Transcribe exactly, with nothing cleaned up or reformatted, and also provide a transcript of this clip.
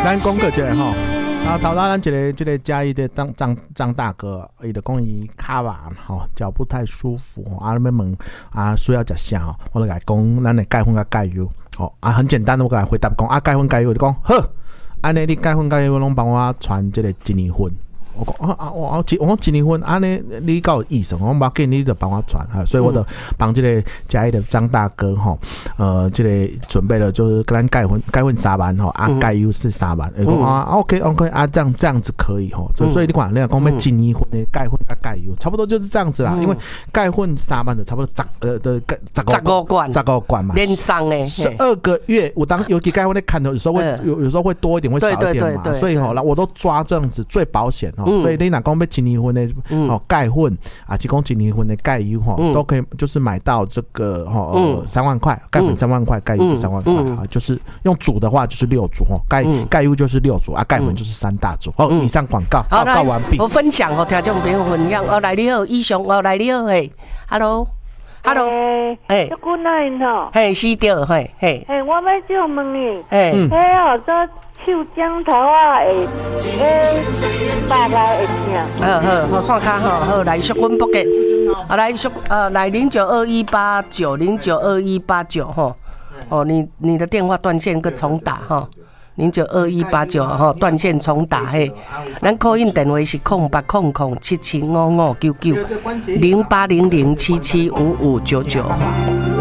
咱讲过一个吼，啊，头仔咱一个这个嘉义的张张张大哥，伊就讲伊骹麻吼，脚不太舒服，啊，要问啊需要食啥吼，我就甲伊讲咱的钙粉甲钙油，吼啊很简单的，我甲伊回答讲啊钙粉钙油，就讲好，安尼你钙粉钙油拢帮我传这个一年份。我讲啊啊我我我讲一年份安尼你够有意思，我无紧你就帮我传哈，所以我就帮这个嘉义的张大哥吼，呃，这个准备了就是跟咱钙粉钙粉三万吼，啊钙油是三万，伊讲啊 OK OK 啊这样这样子可以吼，所以你看你讲讲要一年份的钙粉跟钙油，差不多就是这样子啦，因为钙粉三万的差不多十呃的十五罐十五罐嘛， 连上诶， 十二个月，我当尤其钙粉在看的有时候会有有时候会多一点会少一点嘛，所以吼，我都抓这样子最保险吼。所以你若讲要一年份的哦钙粉啊，提供一年份的钙油哈，都可以就是买到这个哈呃三万块，钙粉三万块，钙油三万块啊，就是用煮的话就是六组哈，钙钙油就是六组啊，钙粉就是三大组。好，以上广告报告完毕。 我分享哦，听众朋友分享哦，来你好，以上哦，来你好，嘿 ，Hello。Hello， 哎，小姑娘吼， 嘿，是对，嘿，嘿， 嘿，我要就问你， 嘿， 嘿哦，做手姜头啊，会，诶，大概会疼。 好好，好，线卡吼，好，来小滚不给，啊，来小呃，来零九二一八九零九二一八九吼，哦，你你的电话断线，个重打哈。零九二一八九吼，断线重打嘿，咱 call in 电话是空八空空七七五五九九零八零零七七五五九九。